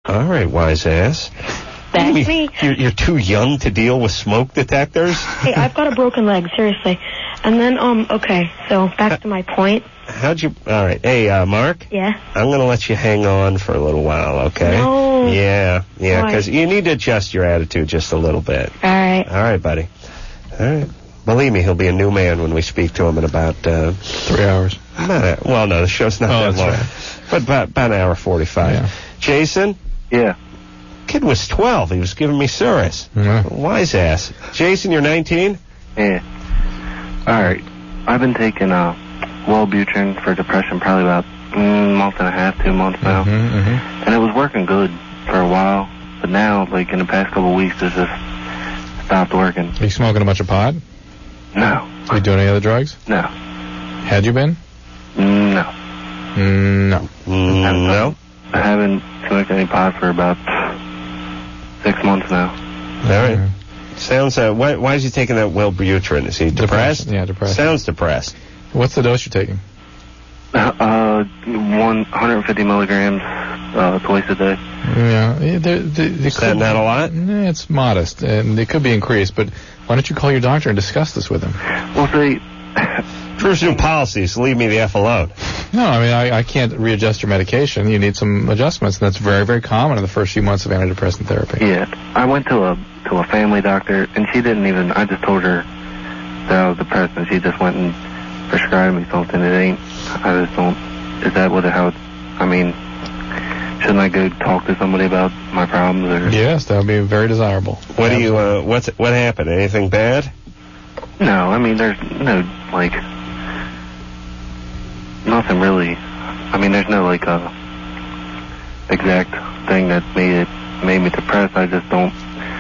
All right, wise ass. That's me. You're too young to deal with smoke detectors? Hey, I've got a broken leg, seriously. And then, okay, so back to my point. All right. Hey, Mark? Yeah? I'm going to let you hang on for a little while, okay? No. Yeah, because you need to adjust your attitude just a little bit. All right. All right, buddy. All right. Believe me, he'll be a new man when we speak to him in about... 3 hours. Well, no, the show's not that long. Right. But about an hour 45. Yeah. Jason? Yeah. Kid was 12. He was giving me Cirrus. Wise ass. Jason, you're 19? Yeah. All right. I've been taking Wellbutrin for depression probably about a month and a half, 2 months now. And it was working good for a while. But now, like, in the past couple of weeks, it's just stopped working. Are you smoking a bunch of pot? No. Are you doing any other drugs? No. Had you been? No. No. No? I haven't smoked any pot for about 6 months now. All right. Sounds, why is he taking that Wellbutrin? Is he depressed? Yeah, depressed. Sounds depressed. What's the dose you're taking? 150 milligrams twice a day. Yeah. Is that not a lot? It's modest, and it could be increased, but why don't you call your doctor and discuss this with him? Well, see... Drew's new policies, leave me the F alone. No, I mean, I can't readjust your medication. You need some adjustments, and that's very, very common in the first few months of antidepressant therapy. Yeah. I went to a family doctor, and she didn't even... I just told her that I was depressed, and she just went and prescribed me something. It ain't... I just don't... Is that how... I mean... Shouldn't I go talk to somebody about my problems? Or? Yes, that would be very desirable. What do you... what happened? Anything bad? No, I mean, there's no, like... Nothing really. I mean, there's no, like, exact thing that made me depressed. I just don't...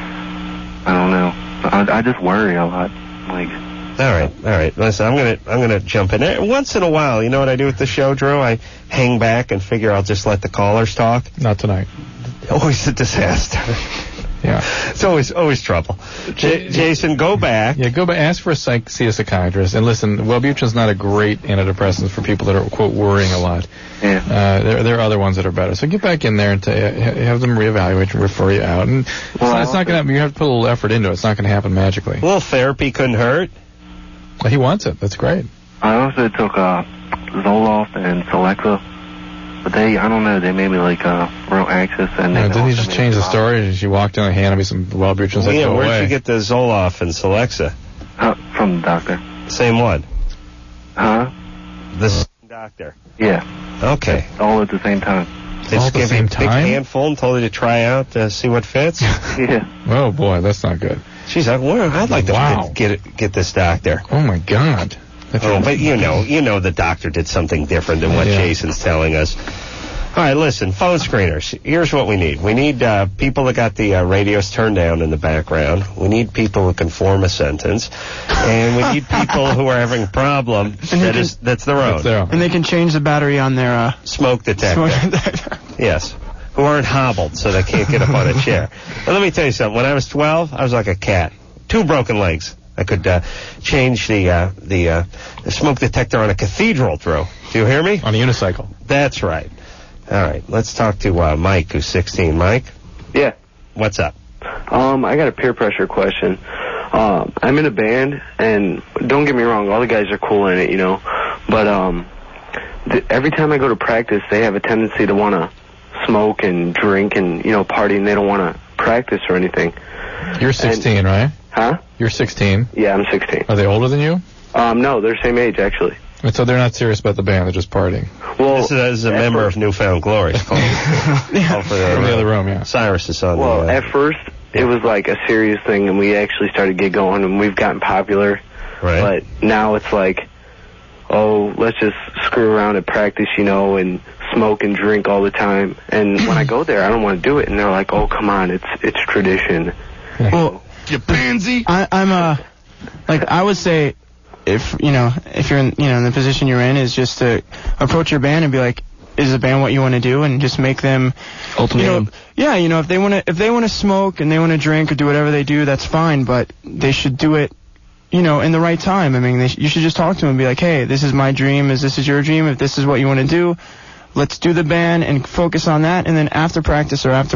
I don't know. I just worry a lot. Like... All right. Listen, I'm gonna jump in there. Once in a while, you know what I do with the show, Drew? I hang back and figure I'll just let the callers talk. Not tonight. Always a disaster. Yeah. It's always trouble. Jason, go back. Yeah, go back. Ask for see a psychiatrist. And listen, Wellbutrin's not a great antidepressant for people that are, quote, worrying a lot. Yeah. There are other ones that are better. So get back in there and have them reevaluate and refer you out. And it's not going to happen. You have to put a little effort into it. It's not going to happen magically. A little therapy couldn't hurt. He wants it. That's great. I also took Zoloft and Celexa. But I don't know, they made me like real anxious. And didn't he just change the story? She walked in and handed me some Wellbutrin. Yeah, where'd you get the Zoloft and Celexa? From the doctor. Same one? Huh? The same doctor? Yeah. Okay. All at the same time. They just gave you a big handful and told you to try out to see what fits? Yeah. Oh, boy, that's not good. She's like, I'd like to get this doctor. Oh, my God. But you know the doctor did something different than what Jason's telling us. All right, listen, phone screeners. Here's what we need. We need people that got the radios turned down in the background. We need people who can form a sentence. And we need people who are having a problem that's their own. And they can change the battery on their... smoke detector. Yes. Who aren't hobbled so they can't get up on a chair. But let me tell you something. When I was 12, I was like a cat. 2 broken legs. I could change the smoke detector on a cathedral, Drew. Do you hear me? On a unicycle. That's right. All right, let's talk to Mike, who's 16. Mike? Yeah. What's up? I got a peer pressure question. I'm in a band, and don't get me wrong, all the guys are cool in it, you know. But every time I go to practice, they have a tendency to want to smoke and drink and, party, and they don't want to practice or anything. You're 16, right? Huh? You're 16? Yeah, I'm 16. Are they older than you? No, they're the same age, actually. And so they're not serious about the band, they're just partying. Well, this is a member of Newfound Glory. Call from the other room, yeah. Cyrus is on Well, at first, it was like a serious thing, and we actually started to get going, and we've gotten popular. Right. But now it's like, let's just screw around at practice, and smoke and drink all the time. And when I go there, I don't want to do it. And they're like, oh, come on, it's tradition. Well, you pansy. I would say, if you're in, in the position you're in, is just to approach your band and be like, is the band what you want to do, and just make them ultimatum. If they want to smoke and they want to drink or do whatever they do, that's fine, but they should do it in the right time. I mean, you should just talk to them and be like, hey, this is my dream, this is your dream, if this is what you want to do, let's do the band and focus on that, and then after practice or after